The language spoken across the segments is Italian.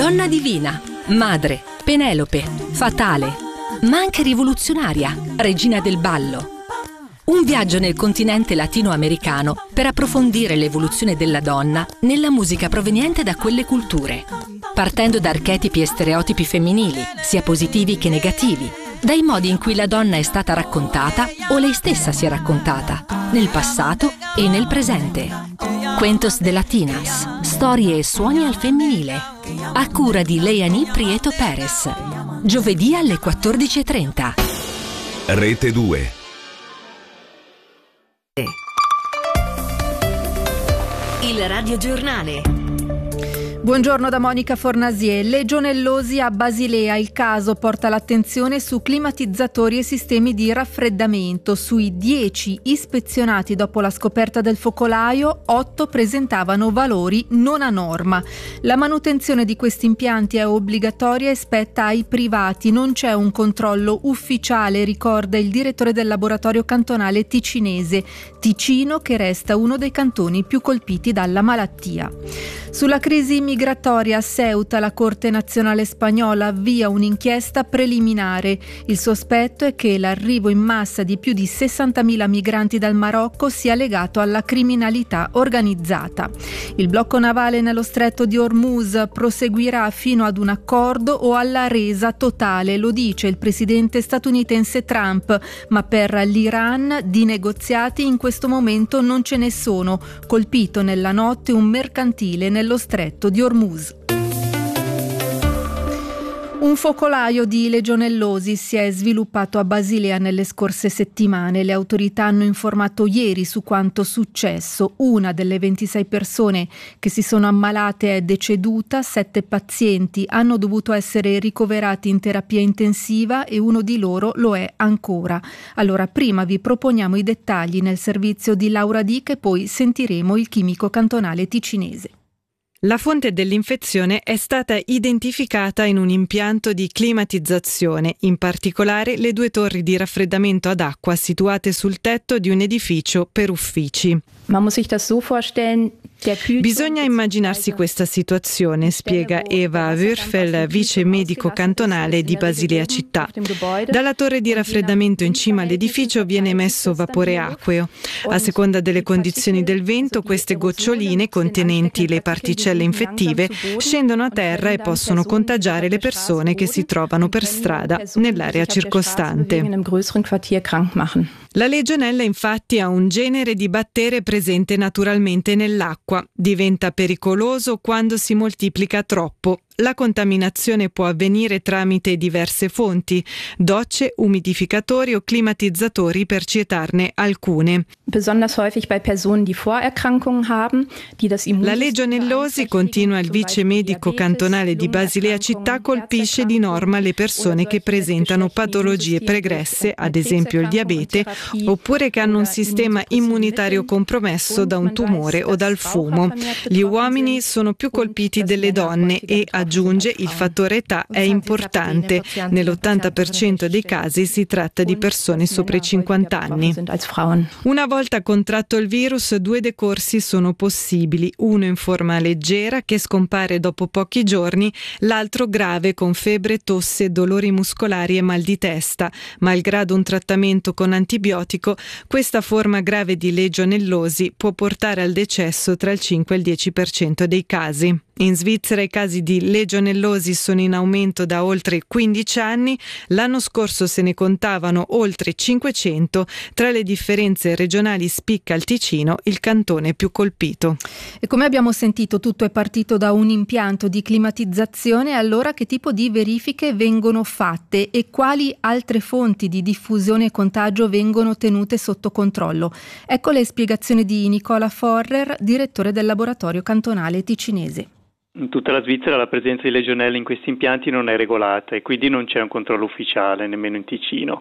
Donna divina, madre, Penelope, fatale, ma anche rivoluzionaria, regina del ballo. Un viaggio nel continente latinoamericano per approfondire l'evoluzione della donna nella musica proveniente da quelle culture, partendo da archetipi e stereotipi femminili, sia positivi che negativi, dai modi in cui la donna è stata raccontata o lei stessa si è raccontata, nel passato e nel presente. Cuentos de Latinas, storie e suoni al femminile, a cura di Leani Prieto Perez, giovedì alle 14:30. Rete 2. Il radiogiornale. Buongiorno da Monica Fornasier. Legionellosi a Basilea. Il caso porta l'attenzione su climatizzatori e sistemi di raffreddamento. Sui 10 ispezionati dopo la scoperta del focolaio, 8 presentavano valori non a norma. La manutenzione di questi impianti è obbligatoria e spetta ai privati. Non c'è un controllo ufficiale, ricorda il direttore del laboratorio cantonale ticinese. Ticino che resta uno dei cantoni più colpiti dalla malattia. Sulla crisi migratoria a Ceuta, la Corte Nazionale Spagnola avvia un'inchiesta preliminare. Il sospetto è che l'arrivo in massa di più di 60.000 migranti dal Marocco sia legato alla criminalità organizzata. Il blocco navale nello stretto di Hormuz proseguirà fino ad un accordo o alla resa totale, lo dice il presidente statunitense Trump, ma per l'Iran di negoziati in questo momento non ce ne sono. Colpito nella notte un mercantile nello stretto di Hormuz. Un focolaio di legionellosi si è sviluppato a Basilea nelle scorse settimane. Le autorità hanno informato ieri su quanto successo. Una delle 26 persone che si sono ammalate è deceduta, 7 pazienti hanno dovuto essere ricoverati in terapia intensiva e uno di loro lo è ancora. Allora, prima vi proponiamo i dettagli nel servizio di Laura Dick e poi sentiremo il chimico cantonale ticinese. La fonte dell'infezione è stata identificata in un impianto di climatizzazione, in particolare le 2 torri di raffreddamento ad acqua situate sul tetto di un edificio per uffici. Bisogna immaginarsi questa situazione, spiega Eva Würfel, vice medico cantonale di Basilea città. Dalla torre di raffreddamento in cima all'edificio viene emesso vapore acqueo. A seconda delle condizioni del vento, queste goccioline contenenti le particelle infettive scendono a terra e possono contagiare le persone che si trovano per strada nell'area circostante. La legionella infatti ha un genere di batterie presente naturalmente nell'acqua. Diventa pericoloso quando si moltiplica troppo. La contaminazione può avvenire tramite diverse fonti, docce, umidificatori o climatizzatori per citarne alcune. La legionellosi, continua il vice medico cantonale di Basilea città, colpisce di norma le persone che presentano patologie pregresse, ad esempio il diabete, oppure che hanno un sistema immunitario compromesso da un tumore o dal fumo. Gli uomini sono più colpiti delle donne e, aggiunge, il fattore età è importante. Nell'80% dei casi si tratta di persone sopra i 50 anni. Una volta contratto il virus, 2 decorsi sono possibili, uno in forma leggera che scompare dopo pochi giorni, l'altro grave con febbre, tosse, dolori muscolari e mal di testa. Malgrado un trattamento con antibiotico, questa forma grave di legionellosi può portare al decesso tra il 5 e il 10% dei casi. In Svizzera i casi di legionellosi sono in aumento da oltre 15 anni, l'anno scorso se ne contavano oltre 500, tra le differenze regionali spicca il Ticino, il cantone più colpito. E come abbiamo sentito, tutto è partito da un impianto di climatizzazione. Allora che tipo di verifiche vengono fatte e quali altre fonti di diffusione e contagio vengono tenute sotto controllo? Ecco le spiegazioni di Nicola Forrer, direttore del laboratorio cantonale ticinese. In tutta la Svizzera la presenza di legionelle in questi impianti non è regolata e quindi non c'è un controllo ufficiale, nemmeno in Ticino.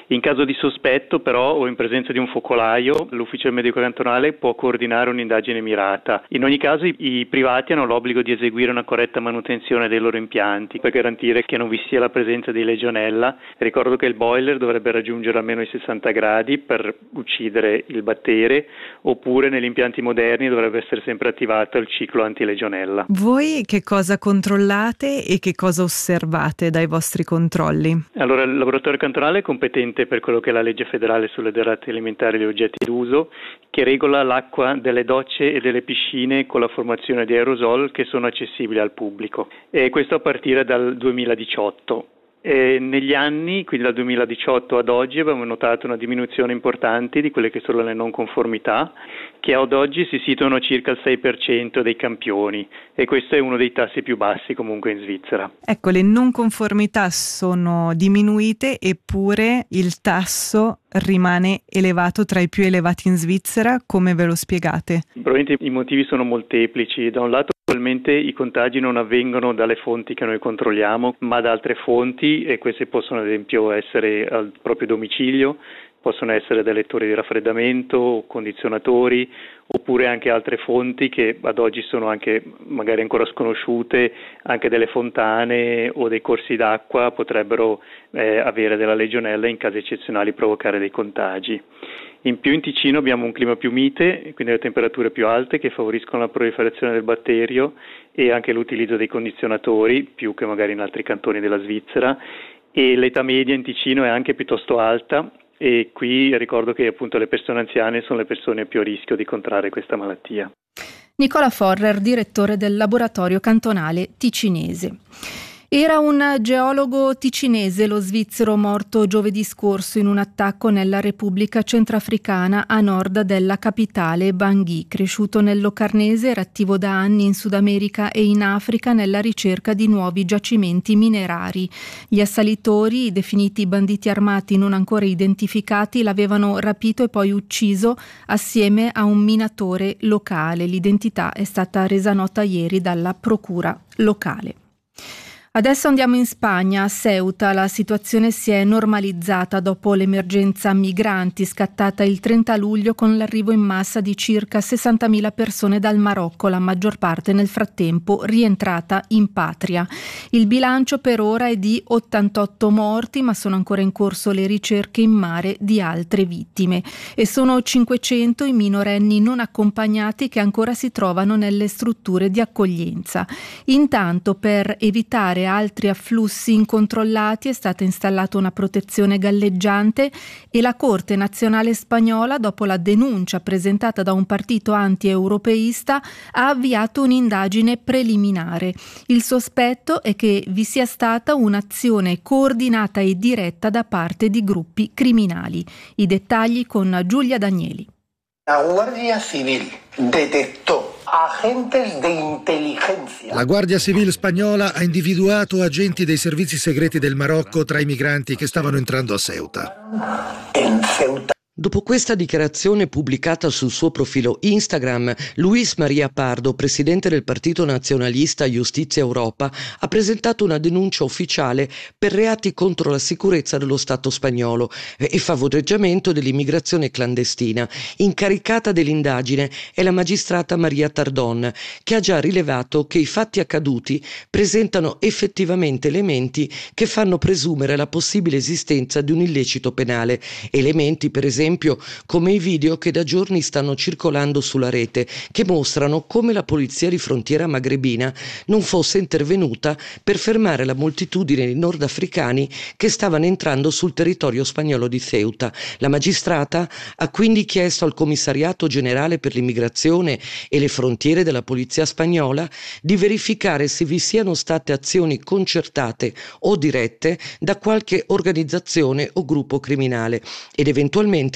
In caso di sospetto però o in presenza di un focolaio, l'ufficio medico cantonale può coordinare un'indagine mirata. In ogni caso i privati hanno l'obbligo di eseguire una corretta manutenzione dei loro impianti per garantire che non vi sia la presenza di legionella. Ricordo che il boiler dovrebbe raggiungere almeno i 60 gradi per uccidere il battere, oppure negli impianti moderni dovrebbe essere sempre attivato il ciclo antilegionella. Voi che cosa controllate e che cosa osservate dai vostri controlli? Allora, il laboratorio cantonale è competente per quello che è la legge federale sulle derrate alimentari e gli oggetti d'uso, che regola l'acqua delle docce e delle piscine con la formazione di aerosol che sono accessibili al pubblico. E questo a partire dal 2018. Negli anni, quindi dal 2018 ad oggi, abbiamo notato una diminuzione importante di quelle che sono le non conformità, che ad oggi si situano circa al 6% dei campioni, e questo è uno dei tassi più bassi comunque in Svizzera. Ecco, le non conformità sono diminuite, eppure il tasso rimane elevato, tra i più elevati in Svizzera. Come ve lo spiegate? Probabilmente i motivi sono molteplici. Da un lato, probabilmente i contagi non avvengono dalle fonti che noi controlliamo, ma da altre fonti, e queste possono ad esempio essere al proprio domicilio, possono essere dai lettori di raffreddamento, condizionatori, oppure anche altre fonti che ad oggi sono anche magari ancora sconosciute, anche delle fontane o dei corsi d'acqua potrebbero avere della legionella e in casi eccezionali provocare dei contagi. In più in Ticino abbiamo un clima più mite, quindi le temperature più alte che favoriscono la proliferazione del batterio e anche l'utilizzo dei condizionatori, più che magari in altri cantoni della Svizzera, e l'età media in Ticino è anche piuttosto alta. E qui ricordo che appunto le persone anziane sono le persone più a rischio di contrarre questa malattia. Nicola Forrer, direttore del laboratorio cantonale ticinese. Era un geologo ticinese, lo svizzero, morto giovedì scorso in un attacco nella Repubblica Centrafricana a nord della capitale Bangui. Cresciuto nel Locarnese, era attivo da anni in Sud America e in Africa nella ricerca di nuovi giacimenti minerari. Gli assalitori, definiti banditi armati non ancora identificati, l'avevano rapito e poi ucciso assieme a un minatore locale. L'identità è stata resa nota ieri dalla procura locale. Adesso andiamo in Spagna, a Ceuta. La situazione si è normalizzata dopo l'emergenza migranti scattata il 30 luglio con l'arrivo in massa di circa 60.000 persone dal Marocco, la maggior parte nel frattempo rientrata in patria. Il bilancio per ora è di 88 morti, ma sono ancora in corso le ricerche in mare di altre vittime. E sono 500 i minorenni non accompagnati che ancora si trovano nelle strutture di accoglienza. Intanto, per evitare altri afflussi incontrollati, è stata installata una protezione galleggiante e la Corte Nazionale Spagnola, dopo la denuncia presentata da un partito anti-europeista, ha avviato un'indagine preliminare. Il sospetto è che vi sia stata un'azione coordinata e diretta da parte di gruppi criminali. I dettagli con Giulia Danieli. La Guardia Civil detectó agentes de inteligencia. La Guardia Civil spagnola ha individuato agenti dei servizi segreti del Marocco tra i migranti che stavano entrando a Ceuta. En Ceuta. Dopo questa dichiarazione pubblicata sul suo profilo Instagram, Luis María Pardo, presidente del partito nazionalista Giustizia Europa, ha presentato una denuncia ufficiale per reati contro la sicurezza dello Stato spagnolo e favoreggiamento dell'immigrazione clandestina. Incaricata dell'indagine è la magistrata Maria Tardón, che ha già rilevato che i fatti accaduti presentano effettivamente elementi che fanno presumere la possibile esistenza di un illecito penale, elementi per esempio come i video che da giorni stanno circolando sulla rete, che mostrano come la polizia di frontiera magrebina non fosse intervenuta per fermare la moltitudine di nordafricani che stavano entrando sul territorio spagnolo di Ceuta. La magistrata ha quindi chiesto al Commissariato Generale per l'Immigrazione e le Frontiere della Polizia Spagnola di verificare se vi siano state azioni concertate o dirette da qualche organizzazione o gruppo criminale ed eventualmente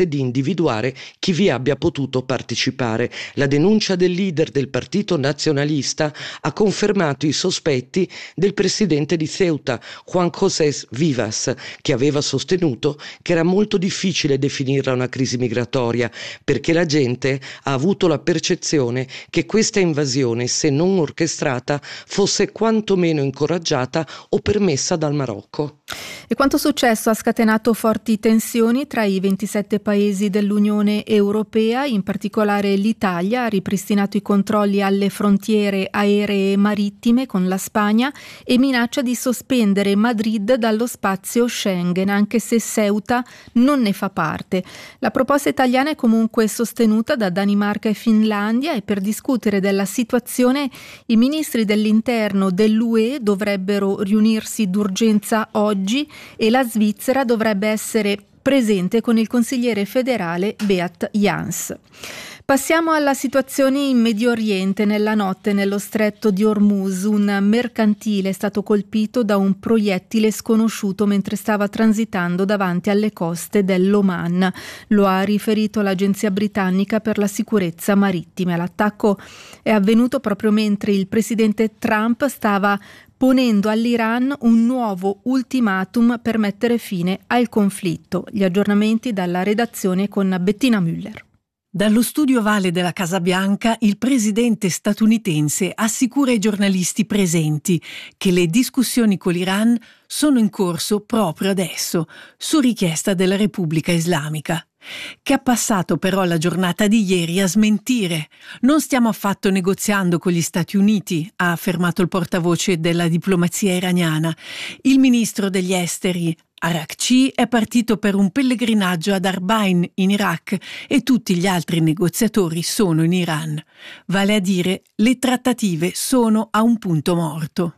consente di individuare chi vi abbia potuto partecipare. La denuncia del leader del partito nazionalista ha confermato i sospetti del presidente di Ceuta, Juan José Vivas, che aveva sostenuto che era molto difficile definirla una crisi migratoria, perché la gente ha avuto la percezione che questa invasione, se non orchestrata, fosse quantomeno incoraggiata o permessa dal Marocco. E quanto successo ha scatenato forti tensioni tra i 27 paesi dell'Unione Europea, in particolare l'Italia ha ripristinato i controlli alle frontiere aeree e marittime con la Spagna e minaccia di sospendere Madrid dallo spazio Schengen, anche se Ceuta non ne fa parte. La proposta italiana è comunque sostenuta da Danimarca e Finlandia, e per discutere della situazione i ministri dell'interno dell'UE dovrebbero riunirsi d'urgenza oggi e la Svizzera dovrebbe essere presente con il consigliere federale Beat Jans. Passiamo alla situazione in Medio Oriente. Nella notte nello stretto di Hormuz un mercantile è stato colpito da un proiettile sconosciuto mentre stava transitando davanti alle coste dell'Oman. Lo ha riferito l'agenzia britannica per la sicurezza marittima. L'attacco è avvenuto proprio mentre il presidente Trump stava ponendo all'Iran un nuovo ultimatum per mettere fine al conflitto. Gli aggiornamenti dalla redazione con Bettina Müller. Dallo studio ovale della Casa Bianca, il presidente statunitense assicura ai giornalisti presenti che le discussioni con l'Iran sono in corso proprio adesso, su richiesta della Repubblica Islamica, che ha passato però la giornata di ieri a smentire. Non stiamo affatto negoziando con gli Stati Uniti, ha affermato il portavoce della diplomazia iraniana. Il ministro degli esteri Arakci è partito per un pellegrinaggio ad Arbain in Iraq e tutti gli altri negoziatori sono in Iran. Vale a dire, le trattative sono a un punto morto.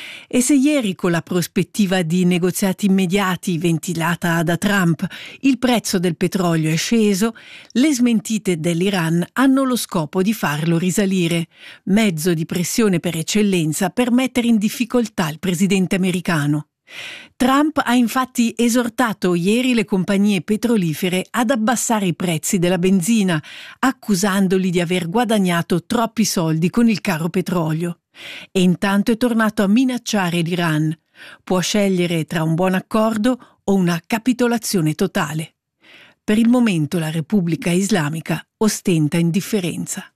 E se ieri, con la prospettiva di negoziati immediati ventilata da Trump, il prezzo del petrolio è sceso, le smentite dell'Iran hanno lo scopo di farlo risalire, mezzo di pressione per eccellenza per mettere in difficoltà il presidente americano. Trump ha infatti esortato ieri le compagnie petrolifere ad abbassare i prezzi della benzina, accusandoli di aver guadagnato troppi soldi con il caro petrolio. E intanto è tornato a minacciare l'Iran. Può scegliere tra un buon accordo o una capitolazione totale. Per il momento la Repubblica Islamica ostenta indifferenza.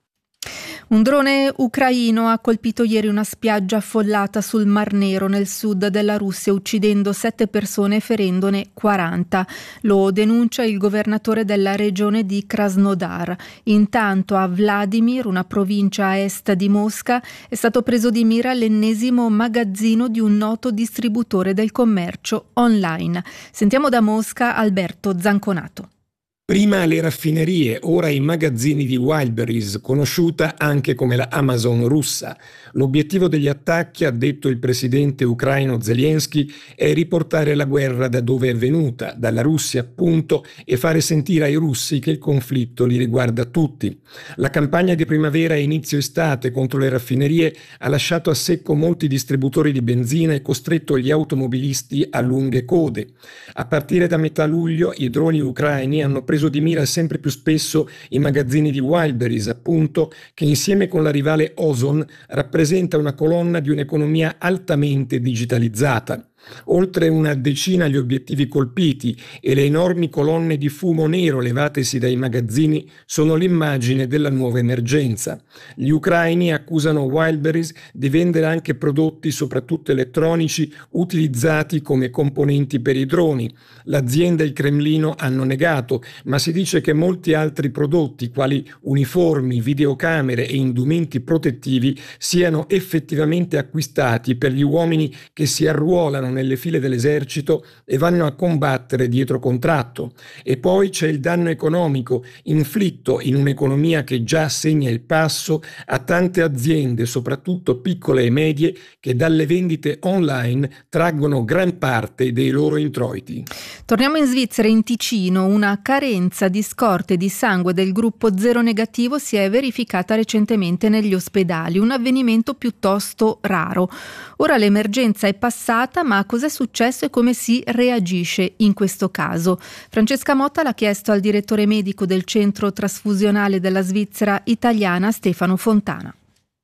Un drone ucraino ha colpito ieri una spiaggia affollata sul Mar Nero nel sud della Russia, uccidendo 7 persone e ferendone 40. Lo denuncia il governatore della regione di Krasnodar. Intanto a Vladimir, una provincia a est di Mosca, è stato preso di mira l'ennesimo magazzino di un noto distributore del commercio online. Sentiamo da Mosca Alberto Zanconato. Prima le raffinerie, ora i magazzini di Wildberries, conosciuta anche come la Amazon russa. L'obiettivo degli attacchi, ha detto il presidente ucraino Zelensky, è riportare la guerra da dove è venuta, dalla Russia appunto, e fare sentire ai russi che il conflitto li riguarda tutti. La campagna di primavera e inizio estate contro le raffinerie ha lasciato a secco molti distributori di benzina e costretto gli automobilisti a lunghe code. A partire da metà luglio i droni ucraini hanno preso di mira sempre più spesso i magazzini di Wildberries, appunto, che insieme con la rivale Ozon rappresenta una colonna di un'economia altamente digitalizzata. Oltre una decina gli obiettivi colpiti e le enormi colonne di fumo nero levatesi dai magazzini sono l'immagine della nuova emergenza. Gli ucraini accusano Wildberries di vendere anche prodotti, soprattutto elettronici, utilizzati come componenti per i droni. L'azienda e il Cremlino hanno negato, ma si dice che molti altri prodotti, quali uniformi, videocamere e indumenti protettivi, siano effettivamente acquistati per gli uomini che si arruolano nelle file dell'esercito e vanno a combattere dietro contratto. E poi c'è il danno economico inflitto in un'economia che già segna il passo a tante aziende, soprattutto piccole e medie, che dalle vendite online traggono gran parte dei loro introiti. Torniamo in Svizzera, in Ticino. Una carenza di scorte di sangue del gruppo zero negativo si è verificata recentemente negli ospedali, un avvenimento piuttosto raro. Ora l'emergenza è passata, ma ma cos'è successo e come si reagisce in questo caso? Francesca Motta l'ha chiesto al direttore medico del centro trasfusionale della Svizzera italiana, Stefano Fontana.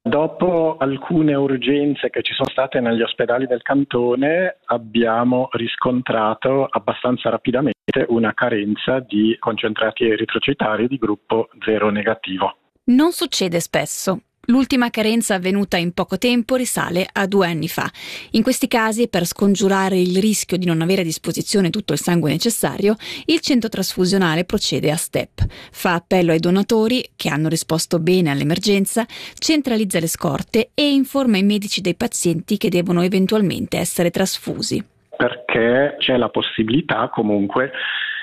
Dopo alcune urgenze che ci sono state negli ospedali del cantone, abbiamo riscontrato abbastanza rapidamente una carenza di concentrati eritrocitari di gruppo 0 negativo. Non succede spesso. L'ultima carenza avvenuta in poco tempo risale a 2 anni fa. In questi casi, per scongiurare il rischio di non avere a disposizione tutto il sangue necessario, il centro trasfusionale procede a step. Fa appello ai donatori, che hanno risposto bene all'emergenza, centralizza le scorte e informa i medici dei pazienti che devono eventualmente essere trasfusi. Perché c'è la possibilità comunque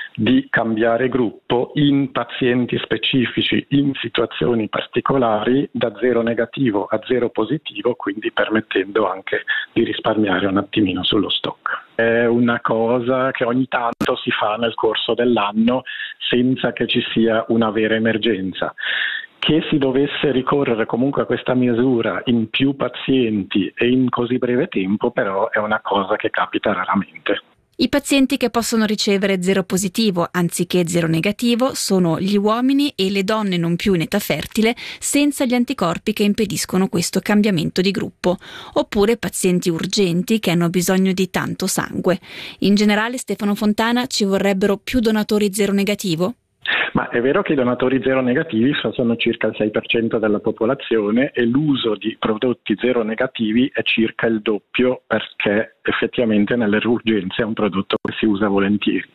di cambiare gruppo in pazienti specifici, in situazioni particolari, da 0 negativo a 0 positivo, quindi permettendo anche di risparmiare un attimino sullo stock. È una cosa che ogni tanto si fa nel corso dell'anno senza che ci sia una vera emergenza. Che si dovesse ricorrere comunque a questa misura in più pazienti e in così breve tempo, però è una cosa che capita raramente. I pazienti che possono ricevere 0 positivo anziché 0 negativo sono gli uomini e le donne non più in età fertile senza gli anticorpi che impediscono questo cambiamento di gruppo, oppure pazienti urgenti che hanno bisogno di tanto sangue. In generale, Stefano Fontana, ci vorrebbero più donatori 0 negativo? Ma è vero che i donatori 0 negativi sono circa il 6% della popolazione e l'uso di prodotti 0 negativi è circa il doppio, perché effettivamente nelle urgenze è un prodotto che si usa volentieri.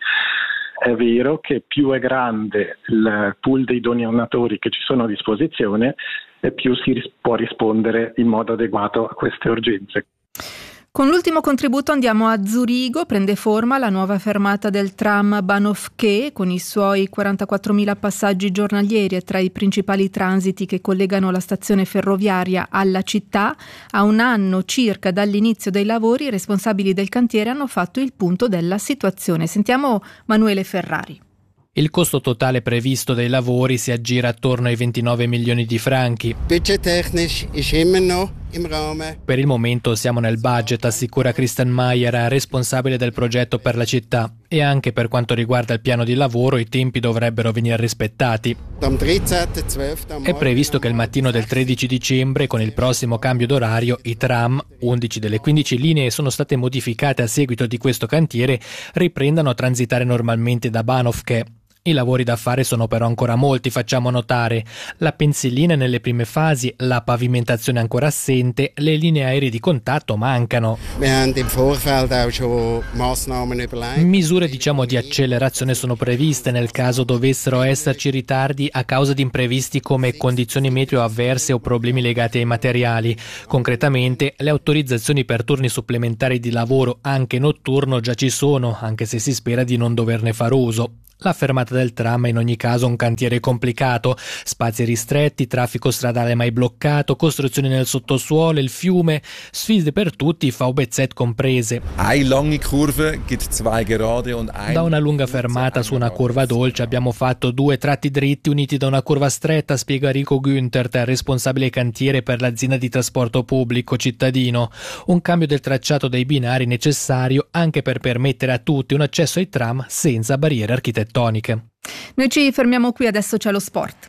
È vero che più è grande il pool dei donatori che ci sono a disposizione e più si può rispondere in modo adeguato a queste urgenze. Con l'ultimo contributo andiamo a Zurigo, prende forma la nuova fermata del tram Bahnhof-Quai con i suoi 44.000 passaggi giornalieri e tra i principali transiti che collegano la stazione ferroviaria alla città. A un anno circa dall'inizio dei lavori i responsabili del cantiere hanno fatto il punto della situazione. Sentiamo Manuele Ferrari. Il costo totale previsto dei lavori si aggira attorno ai 29 milioni di franchi. Per il momento siamo nel budget, assicura Christian Mayer, responsabile del progetto per la città, e anche per quanto riguarda il piano di lavoro i tempi dovrebbero venire rispettati. È previsto che il mattino del 13 dicembre, con il prossimo cambio d'orario, i tram, 11 delle 15 linee sono state modificate a seguito di questo cantiere, riprendano a transitare normalmente da Bahnhof-Quai. I lavori da fare sono però ancora molti, facciamo notare. La pensillina nelle prime fasi, la pavimentazione ancora assente, le linee aeree di contatto mancano. Misure di accelerazione sono previste nel caso dovessero esserci ritardi a causa di imprevisti come condizioni meteo avverse o problemi legati ai materiali. Concretamente, le autorizzazioni per turni supplementari di lavoro anche notturno già ci sono, anche se si spera di non doverne far uso. La fermata del tram è in ogni caso un cantiere complicato, spazi ristretti, traffico stradale mai bloccato, costruzioni nel sottosuolo, il fiume, sfide per tutti, VBZ comprese. Da una lunga fermata su una curva dolce abbiamo fatto 2 tratti dritti uniti da una curva stretta, spiega Rico Günthert, responsabile cantiere per l'azienda di trasporto pubblico cittadino. Un cambio del tracciato dei binari necessario anche per permettere a tutti un accesso ai tram senza barriere architettoniche. Noi ci fermiamo qui, adesso c'è lo sport.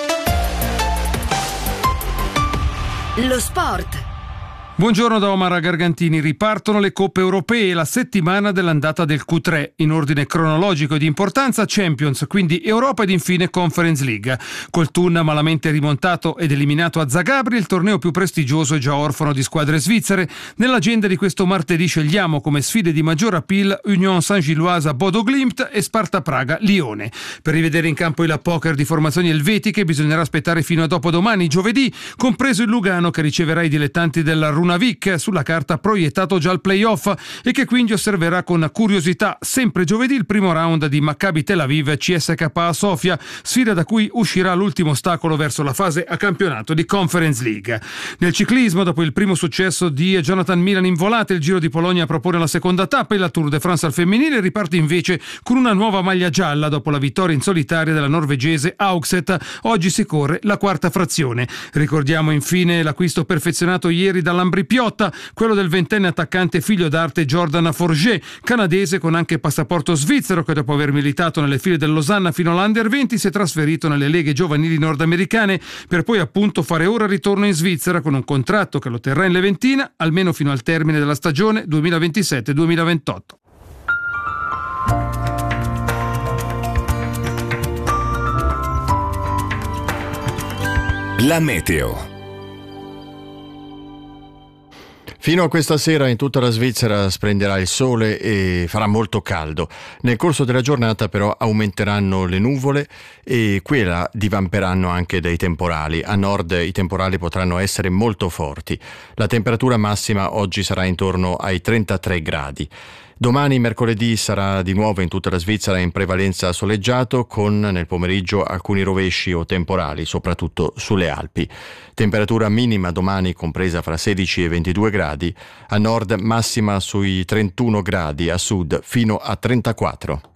Lo sport. Buongiorno da Omar Gargantini. Ripartono le coppe europee, la settimana dell'andata del Q3. In ordine cronologico e di importanza Champions, quindi Europa ed infine Conference League. Col Thun malamente rimontato ed eliminato a Zagabria, il torneo più prestigioso è già orfano di squadre svizzere. Nell'agenda di questo martedì scegliamo come sfide di maggior appeal Union Saint-Gilloise Bodo Glimt e Sparta Praga Lione. Per rivedere in campo il poker di formazioni elvetiche bisognerà aspettare fino a dopodomani, giovedì, compreso il Lugano che riceverà i dilettanti della Runavik, sulla carta proiettato già al playoff e che quindi osserverà con curiosità sempre giovedì il primo round di Maccabi Tel Aviv CSKA Sofia, sfida da cui uscirà l'ultimo ostacolo verso la fase a campionato di Conference League. Nel ciclismo, dopo il primo successo di Jonathan Milan in volata, il Giro di Polonia propone la seconda tappa e la Tour de France al femminile riparte invece con una nuova maglia gialla dopo la vittoria in solitaria della norvegese Haugset. Oggi si corre la quarta frazione. Ricordiamo infine l'acquisto perfezionato ieri dall'Ambrì fuori piotta, quello del 20enne attaccante figlio d'arte Jordan Forget, canadese con anche passaporto svizzero, che dopo aver militato nelle file del Losanna fino all'Under 20 si è trasferito nelle leghe giovanili nordamericane per poi appunto fare ora ritorno in Svizzera con un contratto che lo terrà in Leventina almeno fino al termine della stagione 2027-2028. La meteo. Fino a questa sera in tutta la Svizzera splenderà il sole e farà molto caldo. Nel corso della giornata però aumenteranno le nuvole e qui e là divamperanno anche dei temporali. A nord i temporali potranno essere molto forti. La temperatura massima oggi sarà intorno ai 33 gradi. Domani, mercoledì, sarà di nuovo in tutta la Svizzera in prevalenza soleggiato, con nel pomeriggio alcuni rovesci o temporali, soprattutto sulle Alpi. Temperatura minima domani compresa fra 16 e 22 gradi, a nord massima sui 31 gradi, a sud fino a 34.